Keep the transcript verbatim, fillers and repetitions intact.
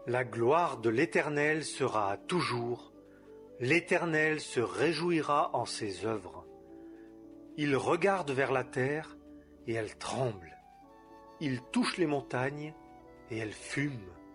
La gloire de l'Éternel sera à toujours, l'Éternel se réjouira en ses œuvres. Il regarde vers la terre, et elle tremble. Il touche les montagnes, et elles fument.